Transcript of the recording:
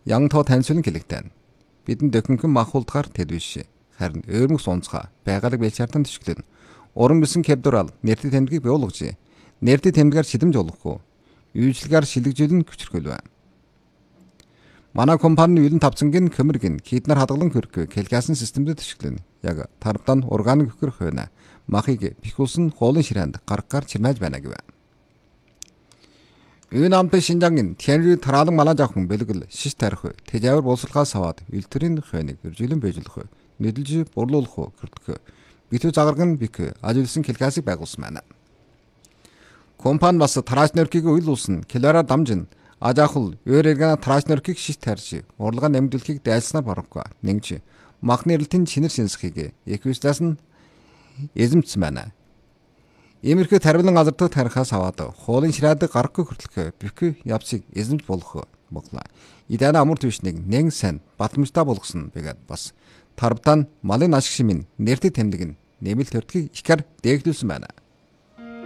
Янтоо таньсвэн гэлэгтэн. Бидэн дөхөнгөн махуулдгаар тэд биш. Харин өөрмөс онцгой байгалыг бэлчаартан төшөглөн. Уран бисэн кэвдурал нэртэд тэмдгийг биологч. Нэртэд тэмдгээр шидэмж болохгүй. Үйлчлэгээр шилэгжүүлэн хүчрхүүлвэ. Манай компани үлэн тавцангийн көмөргин киднар хадгалан хөрөх калькасын системд төшөглөн. Яг тарбдан органик хөрөх хойно махыг бихүүлсэн хуулын ширээнд гаргаар чирмэж байна гэв. Энэ амт шинжангийн тэнрүү тараалан малаа жавхан бэлгэл шиш тарих тэжавар боловсруулахаас аваад үлтрийн хойныг үржүүлэн бэжлэх нэдэлж бурлуулах гэрдэх битүү загарган бик ажигласан калькасыг байгуулсан байна. Компани бас тарааш нөркийг үйлүүлсэн килораар дамжин ажаахул өөрөөргөн тарааш нөркийг шиш тарьж урлагаа нэмэгдүүлэхийг дайлснаар барахгүй нэгж мах нэрлэлтийн чинэр шинсхийг эквистас нь эзэмцсэн байна. Иймэрхүү тарвилан газардаа тарихаас аваад хуулын ширээдэг гарахгүй хүртэлх бик явцыг эзэмж болох боглоо. Идэна амар түвшнийг нэн сан батмжтай болгосон бэгээд бас тарбтан малын ашиг шимийн нэртэд тэмдэг нь нэмэлт төртгийг ихэр дээгдүүлсэн байна.